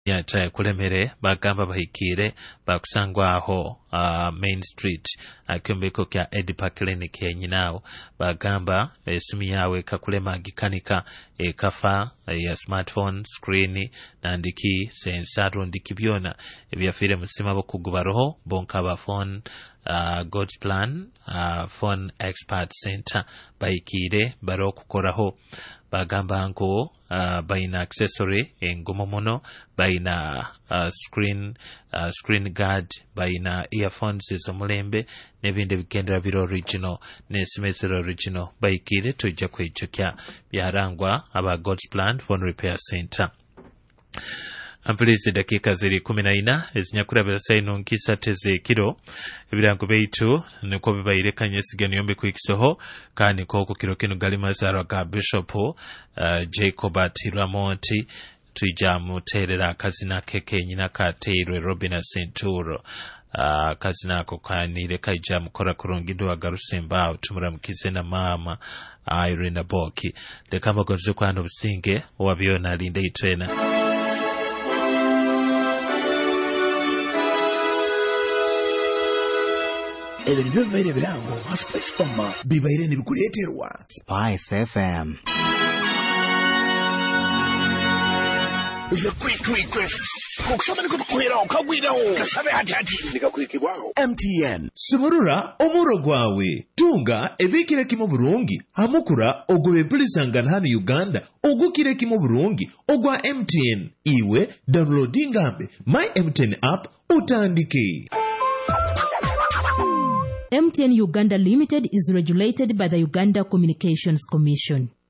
yataye kulemere bagamba bahikire bakusangwa aho Main Street akyomeko kya Edipa Clinic yenyinawo bagamba esimu yawe kakulema gikanika ekafa ya smartphone screen nandiki sensaro ndiki byona ebyafire musima bokuguba roho bonka ba phone God's Plan Phone Expert Center bahikire baro kukoraho bagamba ngo baina accessory engumo muno baina screen guard baina earphones ezomulembe nebindi bigendera biro original nesimesero original bayikire tujja kwejukya byarangwa aba God's Plan Phone Repair Center. Ampulisi dakika ziri 14 ezinyakurabira saino nkisa teze kiro ebirango beitu niko bibayirekanye sigano yombe kwikisoho kandi koko kiro kino gali mazaro ga Bishop Jacob Atiramonti tuija muterera akazina keke nyina kateirwe Robina Centuro akazina ako kanire kaija mukora kurungido agarusemba tumuramukize na mama Irene Boki leka magonzo kwano businge wabiona linde itrena Ele nibyo bibaire birango Spice Farmer bibaire nibikuleterwa Spice FM. Uya quick kukusaba niko tukuhera ukagwiraho kasabe hati nikakurikibwaho MTN Simurura omuro gwawe tunga ebikire kimo burungi hamukura ogobe pulisangana hano Uganda ogukire kimo burungi ogwa MTN iwe downloadinga my MTN app utandike. MTN Uganda Limited is regulated by the Uganda Communications Commission.